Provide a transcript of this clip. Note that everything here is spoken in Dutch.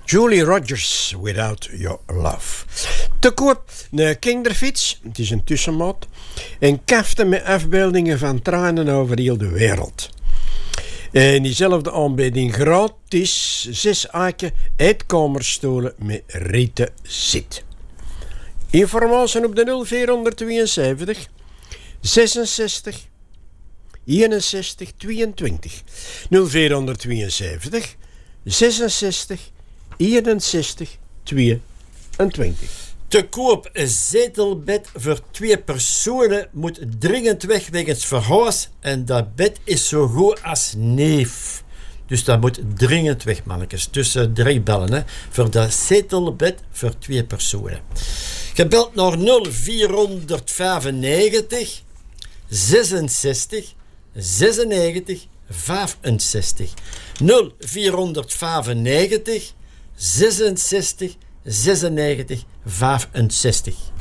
Julie Rogers, Without Your Love. Te koop een kinderfiets, het is een tussenmaat, en kaften met afbeeldingen van tranen over heel de wereld. En diezelfde aanbieding gratis 6 aken eetkamerstoelen met rieten zit. Informatie op de 0472 66 61 22 0472 66 61 22. Te koop een zetelbed voor 2 personen moet dringend weg wegens verhuis en dat bed is zo goed als neef. Dus dat moet dringend weg, mannetjes. Dus direct bellen hè, voor dat zetelbed voor 2 personen. Gebeld naar 0495 66 96 65. 0495 66 96 65.